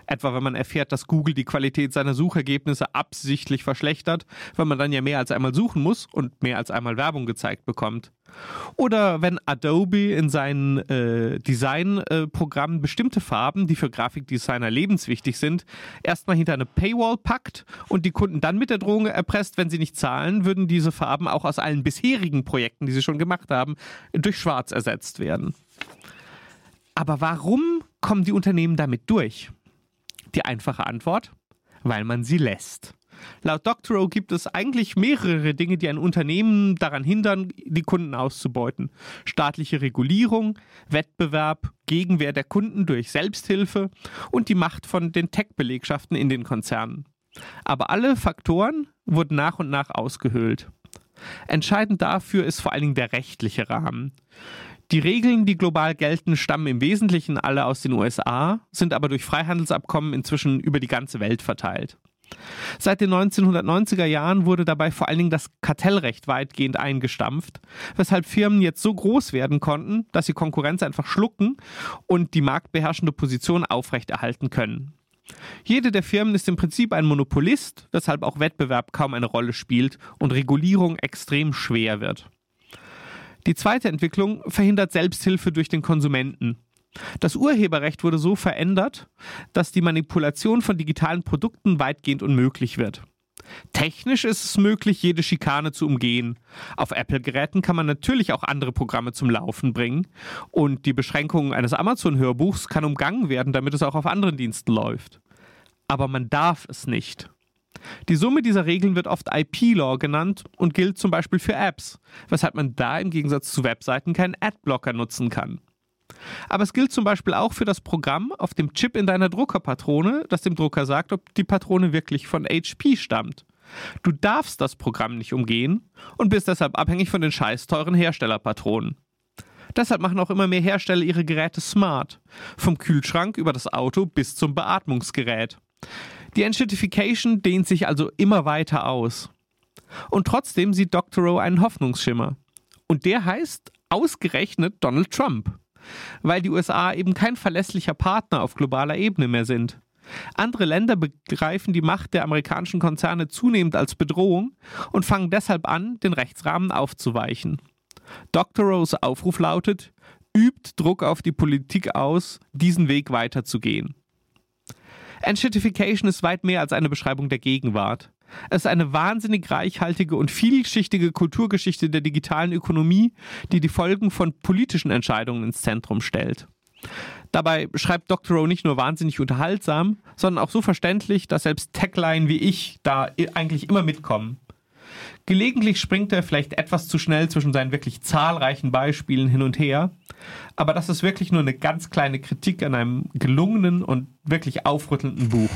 Etwa wenn man erfährt, dass Google die Qualität seiner Suchergebnisse absichtlich verschlechtert, weil man dann ja mehr als einmal suchen muss und mehr als einmal Werbung gezeigt bekommt. Oder wenn Adobe in seinen Designprogrammen bestimmte Farben, die für Grafikdesigner lebenswichtig sind, erstmal hinter eine Paywall packt und die Kunden dann mit der Drohung erpresst, wenn sie nicht zahlen, würden diese Farben auch aus allen bisherigen Projekten, die sie schon gemacht haben, durch Schwarz ersetzt werden. Aber warum kommen die Unternehmen damit durch? Die einfache Antwort: weil man sie lässt. Laut Doctorow gibt es eigentlich mehrere Dinge, die ein Unternehmen daran hindern, die Kunden auszubeuten. Staatliche Regulierung, Wettbewerb, Gegenwehr der Kunden durch Selbsthilfe und die Macht von den Tech-Belegschaften in den Konzernen. Aber alle Faktoren wurden nach und nach ausgehöhlt. Entscheidend dafür ist vor allen Dingen der rechtliche Rahmen. Die Regeln, die global gelten, stammen im Wesentlichen alle aus den USA, sind aber durch Freihandelsabkommen inzwischen über die ganze Welt verteilt. Seit den 1990er Jahren wurde dabei vor allen Dingen das Kartellrecht weitgehend eingestampft, weshalb Firmen jetzt so groß werden konnten, dass sie Konkurrenz einfach schlucken und die marktbeherrschende Position aufrechterhalten können. Jede der Firmen ist im Prinzip ein Monopolist, weshalb auch Wettbewerb kaum eine Rolle spielt und Regulierung extrem schwer wird. Die zweite Entwicklung verhindert Selbsthilfe durch den Konsumenten. Das Urheberrecht wurde so verändert, dass die Manipulation von digitalen Produkten weitgehend unmöglich wird. Technisch ist es möglich, jede Schikane zu umgehen. Auf Apple-Geräten kann man natürlich auch andere Programme zum Laufen bringen und die Beschränkung eines Amazon-Hörbuchs kann umgangen werden, damit es auch auf anderen Diensten läuft. Aber man darf es nicht. Die Summe dieser Regeln wird oft IP-Law genannt und gilt zum Beispiel für Apps, weshalb man da im Gegensatz zu Webseiten keinen Adblocker nutzen kann. Aber es gilt zum Beispiel auch für das Programm auf dem Chip in deiner Druckerpatrone, das dem Drucker sagt, ob die Patrone wirklich von HP stammt. Du darfst das Programm nicht umgehen und bist deshalb abhängig von den scheißteuren Herstellerpatronen. Deshalb machen auch immer mehr Hersteller ihre Geräte smart. Vom Kühlschrank über das Auto bis zum Beatmungsgerät. Die Entschittification dehnt sich also immer weiter aus. Und trotzdem sieht Doctorow einen Hoffnungsschimmer. Und der heißt ausgerechnet Donald Trump. Weil die USA eben kein verlässlicher Partner auf globaler Ebene mehr sind. Andere Länder begreifen die Macht der amerikanischen Konzerne zunehmend als Bedrohung und fangen deshalb an, den Rechtsrahmen aufzuweichen. Doctorow's Aufruf lautet: übt Druck auf die Politik aus, diesen Weg weiterzugehen. Entschittification ist weit mehr als eine Beschreibung der Gegenwart. Es ist eine wahnsinnig reichhaltige und vielschichtige Kulturgeschichte der digitalen Ökonomie, die die Folgen von politischen Entscheidungen ins Zentrum stellt. Dabei schreibt Doctorow nicht nur wahnsinnig unterhaltsam, sondern auch so verständlich, dass selbst Techline wie ich da eigentlich immer mitkommen. Gelegentlich springt er vielleicht etwas zu schnell zwischen seinen wirklich zahlreichen Beispielen hin und her, aber das ist wirklich nur eine ganz kleine Kritik an einem gelungenen und wirklich aufrüttelnden Buch.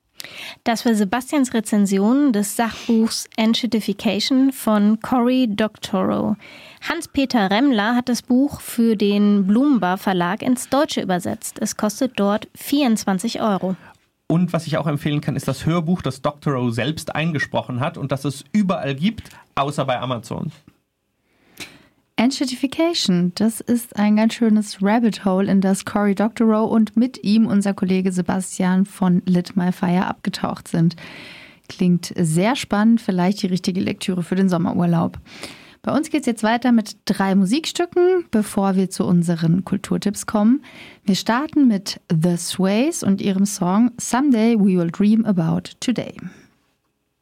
Das war Sebastians Rezension des Sachbuchs Entschittification von Cory Doctorow. Hans-Peter Remmler hat das Buch für den Blumenbar Verlag ins Deutsche übersetzt. Es kostet dort 24 €. Und was ich auch empfehlen kann, ist das Hörbuch, das Doctorow selbst eingesprochen hat und das es überall gibt, außer bei Amazon. Entschittification, das ist ein ganz schönes Rabbit Hole, in das Cory Doctorow und mit ihm unser Kollege Sebastian von Lit My Fire abgetaucht sind. Klingt sehr spannend, vielleicht die richtige Lektüre für den Sommerurlaub. Bei uns geht es jetzt weiter mit 3 Musikstücken, bevor wir zu unseren Kulturtipps kommen. Wir starten mit The Sways und ihrem Song Someday We Will Dream About Today.